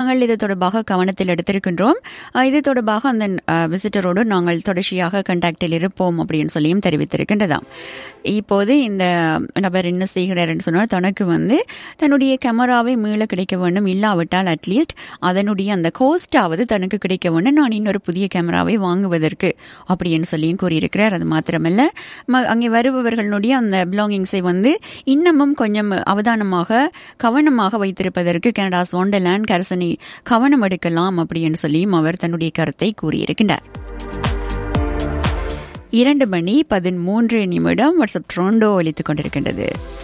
நாங்கள் இது தொடர்பாக கவனத்தில் எடுத்திருக்கின்றோம். இது தொடர்பாக அந்த விசிட்டரோடு நாங்கள் தொடர்ச்சியாக கண்டாக்டில் இருப்போம் அப்படின்னு சொல்லியும் தெரிவித்திருக்கின்றதாம். இப்போது இந்த நபர் என்ன செய்கிறார்னு சொன்னால், தனக்கு தன்னுடைய கேமராவை மீள கிடைக்க வேண்டும், இல்லாவிட்டால் அட்லீஸ்ட் அதனுடைய அந்த கோஸ்டாவது தனக்கு கிடைக்க வேண்டும், நான் இன்னொரு புதிய கேமராவை வாங்குவதற்கு அப்படின்னு சொல்லியும் கூறியிருக்கிறார். அது மாத்திரமல்ல, அங்கே வருபவர்களுடைய அந்த பிலாங்கிங்ஸை இன்னமும் கொஞ்சம் அவதானமாக கவனமாக வைத்திருப்பதற்கு கனடாஸ் ஒண்டர்லேண்ட் கரசனை கவனம் எடுக்கலாம் அப்படின்னு சொல்லியும் அவர் தன்னுடைய கருத்தை கூறியிருக்கின்றார். 2:13 வாட்ஸ்அப் டொரண்டோ ஒலித்துக் கொண்டிருக்கின்றது.